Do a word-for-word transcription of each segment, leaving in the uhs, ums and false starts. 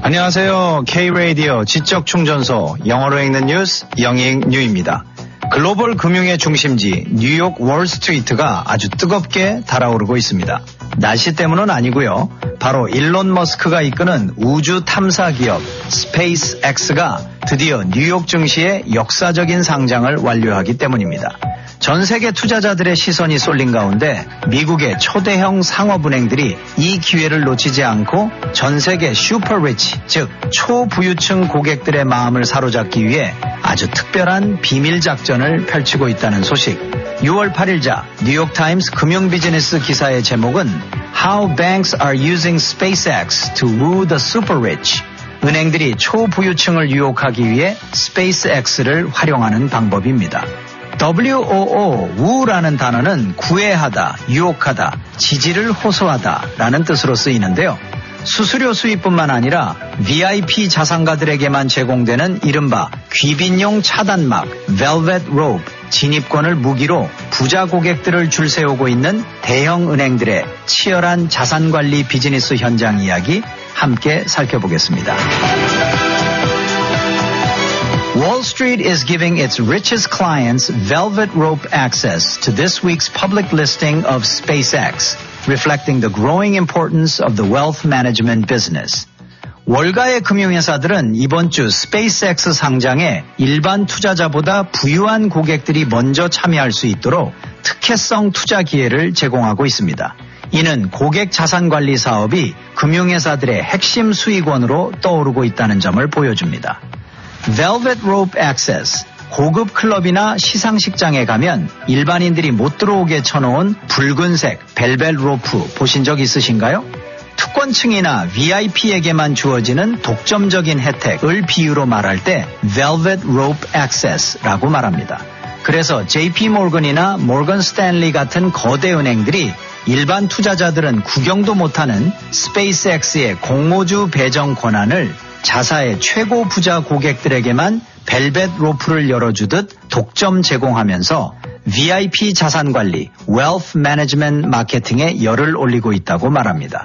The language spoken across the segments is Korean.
안녕하세요. K-라디오 지적충전소 영어로 읽는 뉴스 영익뉴입니다. 글로벌 금융의 중심지 뉴욕 월스트리트가 아주 뜨겁게 달아오르고 있습니다. 날씨 때문은 아니고요. 바로 일론 머스크가 이끄는 우주 탐사 기업 스페이스X가 드디어 뉴욕 증시의 역사적인 상장을 완료하기 때문입니다. 전 세계 투자자들의 시선이 쏠린 가운데 미국의 초대형 상업은행들이 이 기회를 놓치지 않고 전 세계 슈퍼리치, 즉 초부유층 고객들의 마음을 사로잡기 위해 아주 특별한 비밀 작전을 펼치고 있다는 소식. 유월 팔일자 뉴욕타임스 금융비즈니스 기사의 제목은 How Banks Are Using SpaceX to Woo the Super Rich. 은행들이 초부유층을 유혹하기 위해 스페이스X를 활용하는 방법입니다. 더블유 오 오, 우라는 단어는 구애하다, 유혹하다, 지지를 호소하다 라는 뜻으로 쓰이는데요. 수수료 수입뿐만 아니라 브이아이피 자산가들에게만 제공되는 이른바 귀빈용 차단막, velvet rope, 진입권을 무기로 부자 고객들을 줄 세우고 있는 대형 은행들의 치열한 자산관리 비즈니스 현장 이야기 함께 살펴보겠습니다. Wall Street is giving its richest clients velvet rope access to this week's public listing of SpaceX, reflecting the growing importance of the wealth management business. 월가의 금융회사들은 이번 주 스페이스X 상장에 일반 투자자보다 부유한 고객들이 먼저 참여할 수 있도록 특혜성 투자 기회를 제공하고 있습니다. 이는 고객 자산관리 사업이 금융회사들의 핵심 수익원으로 떠오르고 있다는 점을 보여줍니다. Velvet Rope Access, 고급 클럽이나 시상식장에 가면 일반인들이 못 들어오게 쳐놓은 붉은색 벨벳 로프 보신 적 있으신가요? 특권층이나 브이아이피에게만 주어지는 독점적인 혜택을 비유로 말할 때 Velvet Rope Access라고 말합니다. 그래서 제이피모건이나 모건 스탠리 같은 거대 은행들이 일반 투자자들은 구경도 못하는 스페이스X의 공모주 배정 권한을 자사의 최고 부자 고객들에게만 벨벳 로프를 열어주듯 독점 제공하면서 브이아이피 자산관리, 웰스 매니지먼트 마케팅에 열을 올리고 있다고 말합니다.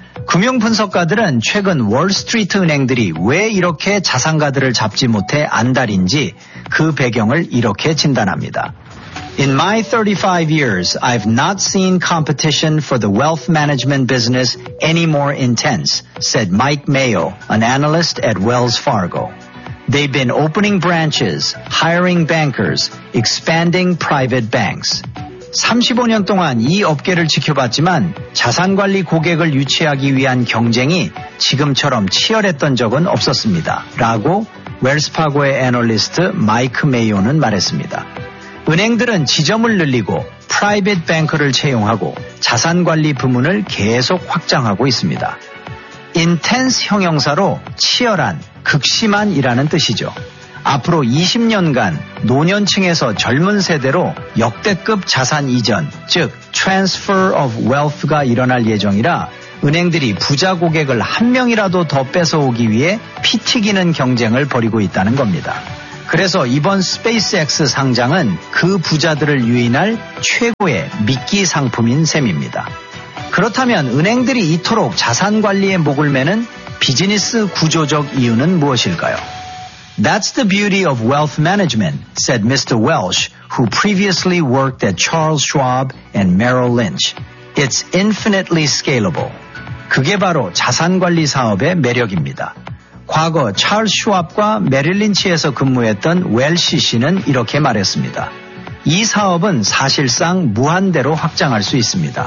금융분석가들은 최근 월스트리트 은행들이 왜 이렇게 자산가들을 잡지 못해 안달인지 그 배경을 이렇게 진단합니다. In my thirty-five years, I've not seen competition for the wealth management business any more intense, said Mike Mayo, an analyst at Wells Fargo. They've been opening branches, hiring bankers, expanding private banks. 삼십오 년 동안 이 업계를 지켜봤지만 자산관리 고객을 유치하기 위한 경쟁이 지금처럼 치열했던 적은 없었습니다. 라고 웰스파고의 애널리스트 마이크 메이오는 말했습니다. 은행들은 지점을 늘리고 프라이빗 뱅커를 채용하고 자산관리 부문을 계속 확장하고 있습니다. intense 형용사로 치열한, 극심한이라는 뜻이죠. 앞으로 이십 년간 노년층에서 젊은 세대로 역대급 자산 이전, 즉 transfer of wealth가 일어날 예정이라 은행들이 부자 고객을 한 명이라도 더 뺏어오기 위해 피 튀기는 경쟁을 벌이고 있다는 겁니다. 그래서 이번 스페이스X 상장은 그 부자들을 유인할 최고의 미끼 상품인 셈입니다. 그렇다면 은행들이 이토록 자산관리에 목을 매는 비즈니스 구조적 이유는 무엇일까요? That's the beauty of wealth management, said Mister Welsh, who previously worked at Charles Schwab and Merrill Lynch. It's infinitely scalable. 그게 바로 자산관리 사업의 매력입니다. 과거 찰스 슈왑과 메릴 린치에서 근무했던 웰시 씨는 이렇게 말했습니다. 이 사업은 사실상 무한대로 확장할 수 있습니다.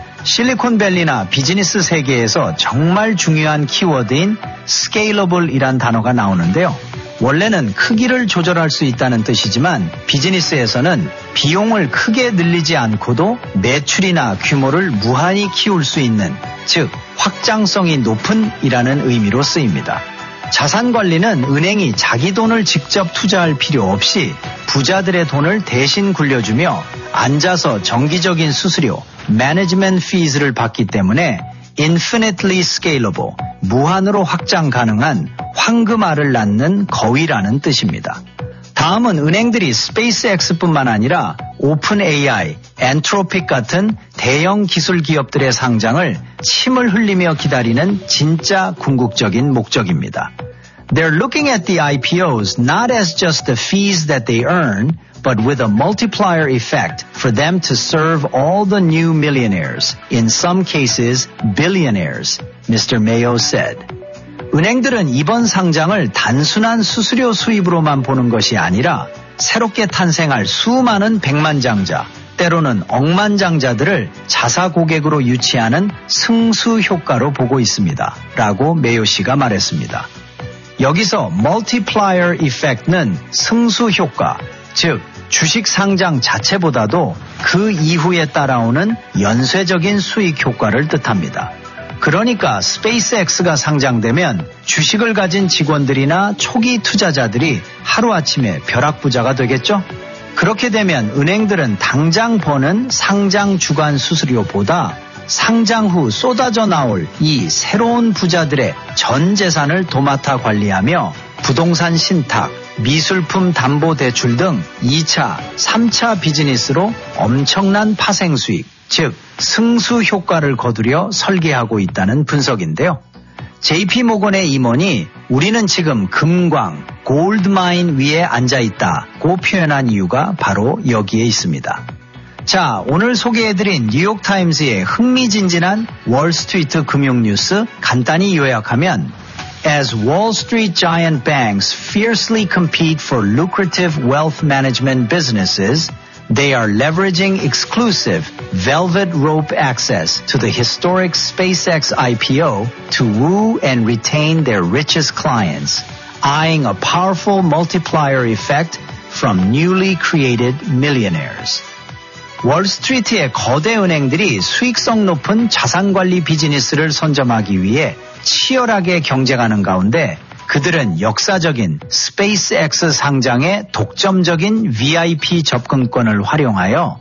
실리콘밸리나 비즈니스 세계에서 정말 중요한 키워드인 scalable이란 단어가 나오는데요. 원래는 크기를 조절할 수 있다는 뜻이지만 비즈니스에서는 비용을 크게 늘리지 않고도 매출이나 규모를 무한히 키울 수 있는, 즉 확장성이 높은 이라는 의미로 쓰입니다. 자산관리는 은행이 자기 돈을 직접 투자할 필요 없이 부자들의 돈을 대신 굴려주며 앉아서 정기적인 수수료, management fees를 받기 때문에 infinitely scalable, 무한으로 확장 가능한 황금알을 낳는 거위라는 뜻입니다. 다음은 은행들이 스페이스X뿐만 아니라 오픈 에이아이, 엔트로픽 같은 대형 기술 기업들의 상장을 침을 흘리며 기다리는 진짜 궁극적인 목적입니다. They're looking at the 아이피오s not as just the fees that they earn, but with a multiplier effect for them to serve all the new millionaires, in some cases billionaires, Mister Mayo said. 은행들은 이번 상장을 단순한 수수료 수입으로만 보는 것이 아니라 새롭게 탄생할 수많은 백만장자, 때로는 억만장자들을 자사 고객으로 유치하는 승수 효과로 보고 있습니다. 라고 메요 씨가 말했습니다. 여기서 multiplier effect는 승수 효과, 즉 주식 상장 자체보다도 그 이후에 따라오는 연쇄적인 수익 효과를 뜻합니다. 그러니까 스페이스X가 상장되면 주식을 가진 직원들이나 초기 투자자들이 하루아침에 벼락부자가 되겠죠? 그렇게 되면 은행들은 당장 버는 상장 주간 수수료보다 상장 후 쏟아져 나올 이 새로운 부자들의 전 재산을 도맡아 관리하며 부동산 신탁, 미술품 담보 대출 등 이 차, 삼 차 비즈니스로 엄청난 파생 수익, 즉 승수 효과를 거두려 설계하고 있다는 분석인데요. 제이피모건의 임원이 우리는 지금 금광, 골드마인 위에 앉아있다고 표현한 이유가 바로 여기에 있습니다. 자, 오늘 소개해드린 뉴욕타임스의 흥미진진한 월스트리트 금융뉴스 간단히 요약하면 As Wall Street giant banks fiercely compete for lucrative wealth management businesses, they are leveraging exclusive velvet rope access to the historic SpaceX I P O to woo and retain their richest clients, eyeing a powerful multiplier effect from newly created millionaires. 월스트리트의 거대 은행들이 수익성 높은 자산관리 비즈니스를 선점하기 위해 치열하게 경쟁하는 가운데 그들은 역사적인 스페이스X 상장의 독점적인 브이아이피 접근권을 활용하여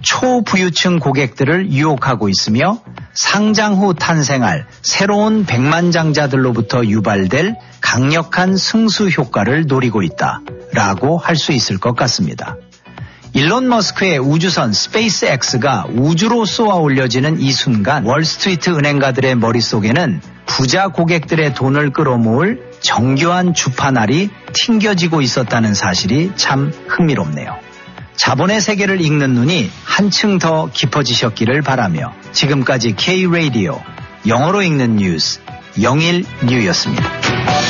초부유층 고객들을 유혹하고 있으며 상장 후 탄생할 새로운 백만장자들로부터 유발될 강력한 승수 효과를 노리고 있다라고 할 수 있을 것 같습니다. 일론 머스크의 우주선 스페이스X가 우주로 쏘아 올려지는 이 순간 월스트리트 은행가들의 머릿속에는 부자 고객들의 돈을 끌어모을 정교한 주판알이 튕겨지고 있었다는 사실이 참 흥미롭네요. 자본의 세계를 읽는 눈이 한층 더 깊어지셨기를 바라며 지금까지 K-라디오 영어로 읽는 뉴스 영일뉴였습니다.